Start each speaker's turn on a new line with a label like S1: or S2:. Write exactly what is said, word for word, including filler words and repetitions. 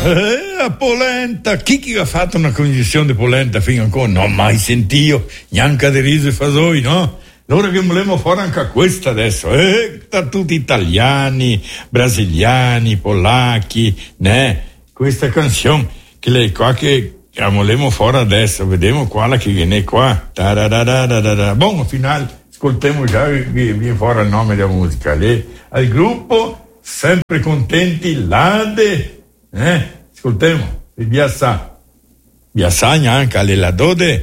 S1: Eh, a polenta, chi che ha fatto una cognizione di polenta fino ancora? Non ho mai sentito, neanche di riso e fasoi, no? Allora che volevo fare anche questa adesso, eh? Da tutti italiani, brasiliani, polacchi, né? Questa canzone che lei qua che la volevo fare adesso, vediamo quale che viene qua. Buon, al finale, ascoltiamo già, viene fuori il nome della musica, lì. Al gruppo, sempre contenti, Lade, eh? Ascoltiamo, vi sa, vi sa anche alle la dode.